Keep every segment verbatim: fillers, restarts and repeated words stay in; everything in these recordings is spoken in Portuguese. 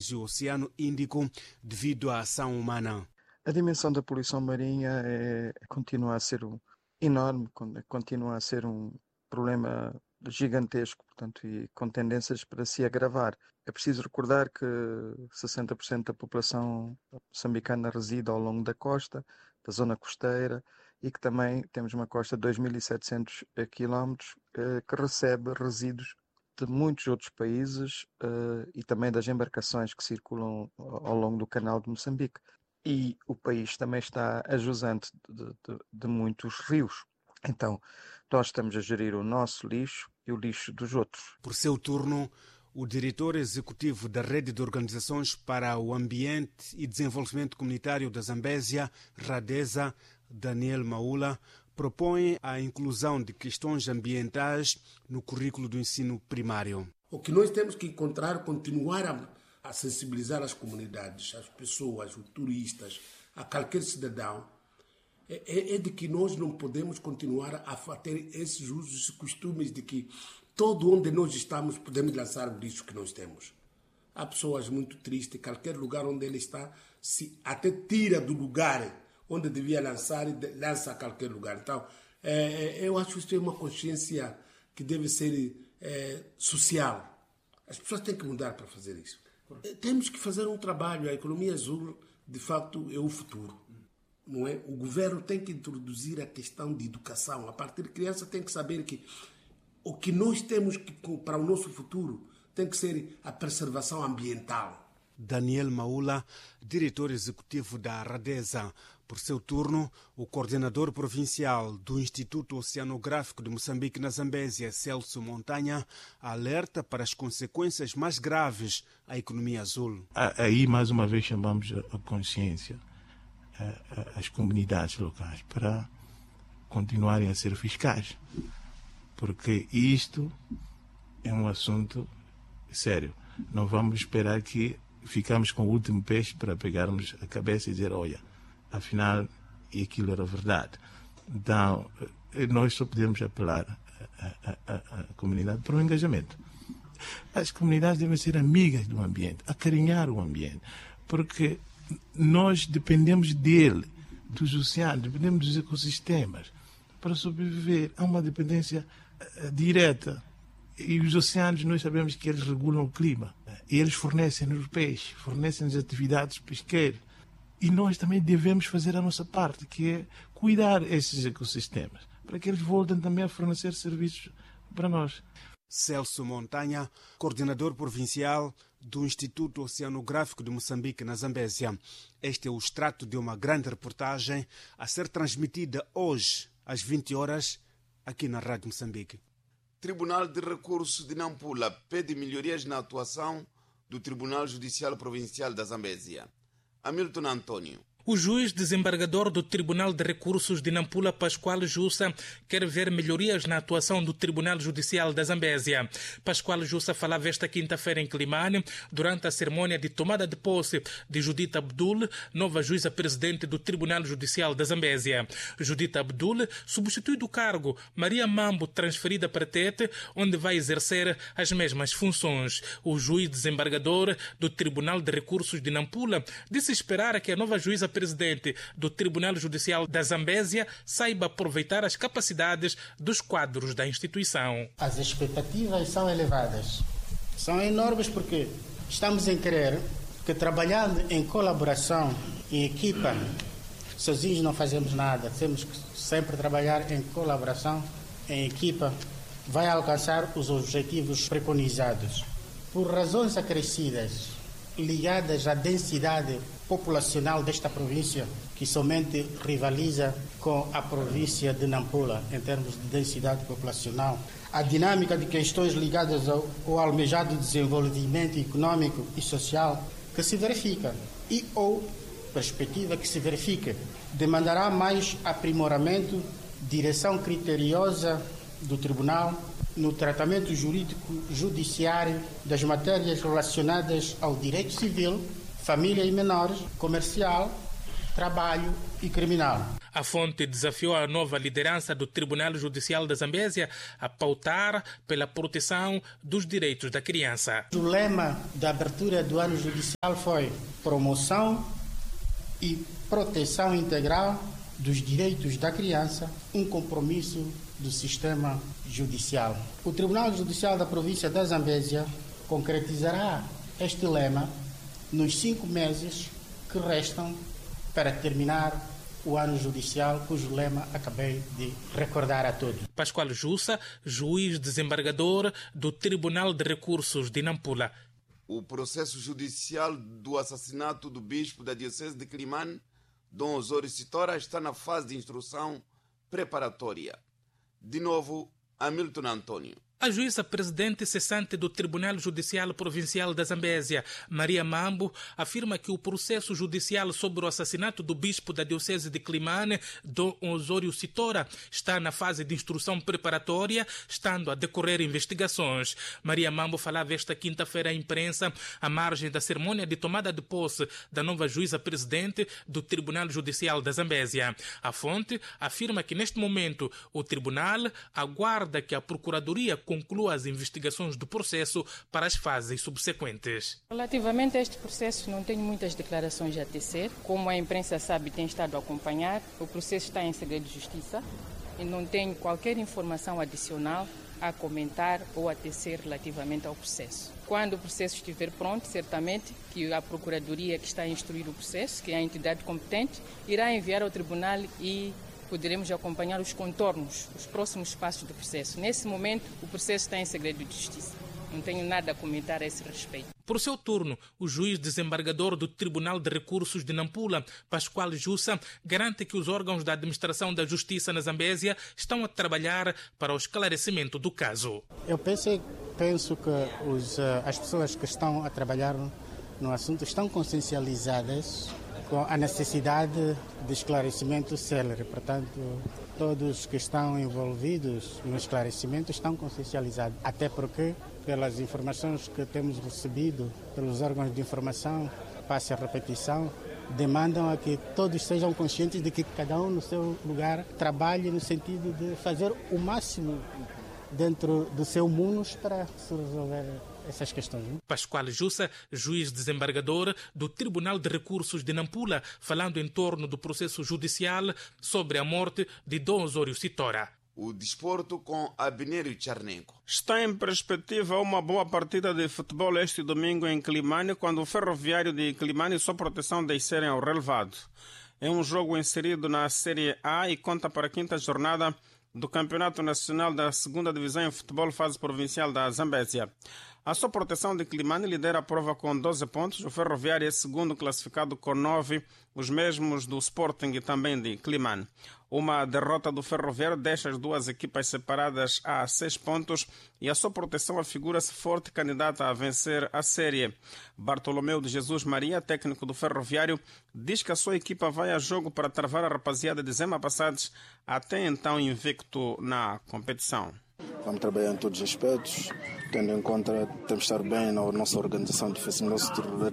do Oceano Índico devido à ação humana. A dimensão da poluição marinha é, continua a ser um, enorme, continua a ser um problema gigantesco, portanto, e com tendências para se agravar. É preciso recordar que sessenta por cento da população moçambicana reside ao longo da costa, da zona costeira, e que também temos uma costa de dois mil e setecentos quilómetros que recebe resíduos de muitos outros países e também das embarcações que circulam ao longo do canal de Moçambique. E o país também está a jusante de, de, de muitos rios. Então, nós estamos a gerir o nosso lixo e o lixo dos outros. Por seu turno, o diretor executivo da Rede de Organizações para o Ambiente e Desenvolvimento Comunitário da Zambésia, RADEZA, Daniel Maula, propõe a inclusão de questões ambientais no currículo do ensino primário. O que nós temos que encontrar, continuar a, a sensibilizar as comunidades, as pessoas, os turistas, a qualquer cidadão, é, é de que nós não podemos continuar a ter esses usos e costumes de que todo onde nós estamos podemos lançar o lixo que nós temos. Há pessoas muito tristes, qualquer lugar onde ele está, se até tira do lugar onde devia lançar e lança a qualquer lugar. Então, é, eu acho que isso é uma consciência que deve ser é, social. As pessoas têm que mudar para fazer isso. Temos que fazer um trabalho. A economia azul, de facto, é o futuro. Não é? O governo tem que introduzir a questão de educação. A partir de criança tem que saber que o que nós temos que, para o nosso futuro tem que ser a preservação ambiental. Daniel Maula, diretor executivo da RADEZA. Por seu turno, o coordenador provincial do Instituto Oceanográfico de Moçambique na Zambésia, Celso Montanha, alerta para as consequências mais graves à economia azul. Aí, mais uma vez, chamamos a consciência, as comunidades locais, para continuarem a ser fiscais. Porque isto é um assunto sério. Não vamos esperar que ficamos com o último peixe para pegarmos a cabeça e dizer, olha, afinal, aquilo era verdade. Então, nós só podemos apelar à, à, à comunidade para o engajamento. As comunidades devem ser amigas do ambiente, acarinhar o ambiente, porque nós dependemos dele, dos oceanos, dependemos dos ecossistemas para sobreviver. Há uma dependência uh, direta. E os oceanos, nós sabemos que eles regulam o clima. E eles fornecem-nos o peixe, fornecem-nos atividades pesqueiras. E nós também devemos fazer a nossa parte, que é cuidar esses ecossistemas, para que eles voltem também a fornecer serviços para nós. Celso Montanha, coordenador provincial do Instituto Oceanográfico de Moçambique, na Zambésia. Este é o extrato de uma grande reportagem a ser transmitida hoje, às vinte horas, aqui na Rádio Moçambique. Tribunal de Recursos de Nampula pede melhorias na atuação do Tribunal Judicial Provincial da Zambésia. Hamilton Antônio. O juiz desembargador do Tribunal de Recursos de Nampula, Pascoal Jussa, quer ver melhorias na atuação do Tribunal Judicial da Zambésia. Pascoal Jussa falava esta quinta-feira em Climane, durante a cerimônia de tomada de posse de Judita Abdul, nova juíza presidente do Tribunal Judicial da Zambésia. Judita Abdul substitui do cargo Maria Mambo, transferida para Tete, onde vai exercer as mesmas funções. O juiz desembargador do Tribunal de Recursos de Nampula disse esperar que a nova juíza presidente do Tribunal Judicial da Zambésia saiba aproveitar as capacidades dos quadros da instituição. As expectativas são elevadas, são enormes, porque estamos em crer que, trabalhando em colaboração, em equipa, sozinhos não fazemos nada, temos que sempre trabalhar em colaboração, em equipa, vai alcançar os objetivos preconizados. Por razões acrescidas, ligadas à densidade populacional desta província, que somente rivaliza com a província de Nampula em termos de densidade populacional, a dinâmica de questões ligadas ao, ao almejado desenvolvimento econômico e social que se verifica e ou perspectiva que se verifica, demandará mais aprimoramento, direção criteriosa do Tribunal no tratamento jurídico judiciário das matérias relacionadas ao direito civil, família e menores, comercial, trabalho e criminal. A fonte desafiou a nova liderança do Tribunal Judicial da Zambésia a pautar pela proteção dos direitos da criança. O lema da abertura do ano judicial foi promoção e proteção integral dos direitos da criança, um compromisso do sistema judicial. O Tribunal Judicial da Província da Zambésia concretizará este lema nos cinco meses que restam para terminar o ano judicial, cujo lema acabei de recordar a todos. Pascoal Jussa, juiz desembargador do Tribunal de Recursos de Nampula. O processo judicial do assassinato do bispo da Diocese de Climane, Dom Osório Sitora, está na fase de instrução preparatória. De novo, Hamilton Antônio. A juíza presidente cessante do Tribunal Judicial Provincial da Zambésia, Maria Mambo, afirma que o processo judicial sobre o assassinato do bispo da Diocese de Climane, Dom Osório Sitora, está na fase de instrução preparatória, estando a decorrer investigações. Maria Mambo falava esta quinta-feira à imprensa, à margem da cerimônia de tomada de posse da nova juíza presidente do Tribunal Judicial da Zambésia. A fonte afirma que, neste momento, o tribunal aguarda que a Procuradoria conclua as investigações do processo para as fases subsequentes. Relativamente a este processo, não tenho muitas declarações a tecer. Como a imprensa sabe, tem estado a acompanhar, o processo está em segredo de justiça e não tenho qualquer informação adicional a comentar ou a tecer relativamente ao processo. Quando o processo estiver pronto, certamente que a Procuradoria que está a instruir o processo, que é a entidade competente, irá enviar ao tribunal e poderemos acompanhar os contornos, os próximos passos do processo. Nesse momento, o processo está em segredo de justiça. Não tenho nada a comentar a esse respeito. Por seu turno, o juiz desembargador do Tribunal de Recursos de Nampula, Pascoal Jussa, garante que os órgãos da administração da justiça na Zambésia estão a trabalhar para o esclarecimento do caso. Eu penso, penso que os, as pessoas que estão a trabalhar no assunto estão consciencializadas com a necessidade de esclarecimento célere. Portanto, todos que estão envolvidos no esclarecimento estão consciencializados. Até porque, pelas informações que temos recebido pelos órgãos de informação, passe a repetição, demandam a que todos sejam conscientes de que cada um no seu lugar trabalhe no sentido de fazer o máximo dentro do seu munus para se resolver essas questões. Não? Pascoal Jussa, juiz desembargador do Tribunal de Recursos de Nampula, falando em torno do processo judicial sobre a morte de Dom Osório Sitora. O desporto com Abnerio Charnenko. Está em perspectiva uma boa partida de futebol este domingo em Climane, quando o Ferroviário de Climane e sua proteção descerem ao relevado. É um jogo inserido na Série A e conta para a quinta jornada do Campeonato Nacional da segunda Divisão em Futebol Fase Provincial da Zambésia. A sua proteção de Climane lidera a prova com doze pontos. O Ferroviário é segundo classificado com nove, os mesmos do Sporting e também de Climane. Uma derrota do Ferroviário deixa as duas equipas separadas a seis pontos e a sua proteção afigura-se forte candidata a vencer a série. Bartolomeu de Jesus Maria, técnico do Ferroviário, diz que a sua equipa vai a jogo para travar a rapaziada de Zema Passados, até então invicto na competição. Vamos trabalhar em todos os aspectos, tendo em conta temos de estar bem na nossa organização defensiva, nosso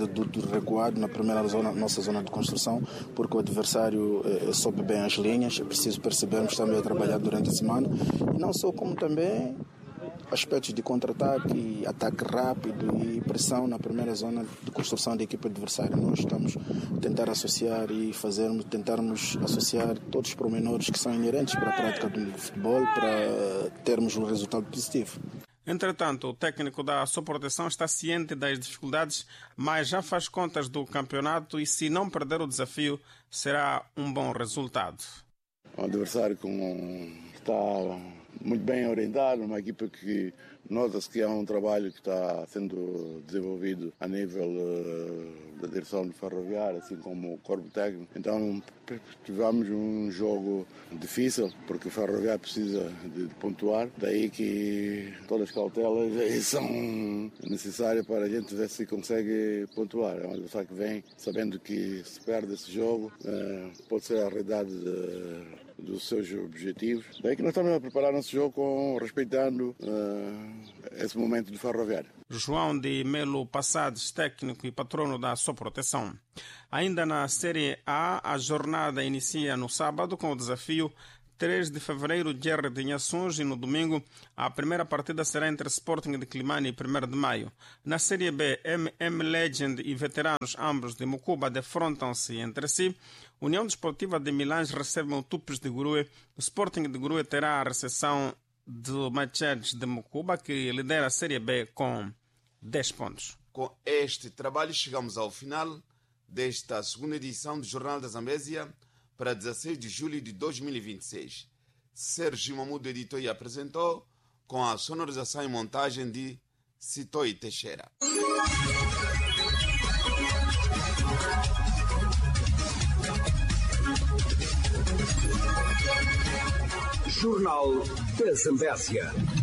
do recuado na primeira zona, nossa zona de construção, porque o adversário eh, sobe bem as linhas, é preciso percebermos também a trabalhar durante a semana, e não só como também aspectos de contra-ataque, ataque rápido e pressão na primeira zona de construção da equipa adversária. Nós estamos a tentar associar e fazermos, tentarmos associar todos os pormenores que são inerentes para a prática do futebol para termos um resultado positivo. Entretanto, o técnico da sua proteção está ciente das dificuldades, mas já faz contas do campeonato e, se não perder o desafio, será um bom resultado. Um adversário com está muito bem orientado, uma equipa que nota-se que há um trabalho que está sendo desenvolvido a nível uh, da direção do Ferroviário, assim como o corpo técnico. Então tivemos um jogo difícil, porque o Ferroviário precisa de, de pontuar, daí que todas as cautelas são necessárias para a gente ver se consegue pontuar. É um adversário que vem sabendo que se perde esse jogo, uh, pode ser a realidade de dos seus objetivos. Daí que nós estamos a preparar nosso jogo com, respeitando uh, esse momento do Ferroviário. João de Melo Passados, técnico e patrono da sua proteção. Ainda na Série A, a jornada inicia no sábado com o desafio três de fevereiro, Guerra de Inhações, e no domingo a primeira partida será entre Sporting de Climane e primeiro de maio. Na Série B, M M Legend e Veteranos, ambos de Mucuba, defrontam-se entre si. União Desportiva de Milães recebe o Tupes de Gurue. O Sporting de Gurue terá a recepção do Machetes de Mucuba, que lidera a Série B com dez pontos. Com este trabalho chegamos ao final desta segunda edição do Jornal da Zambésia para dezesseis de julho de dois mil e vinte e seis. Sérgio Mamudo editou e apresentou, com a sonorização e montagem de Citoi Teixeira. Jornal da Zambésia.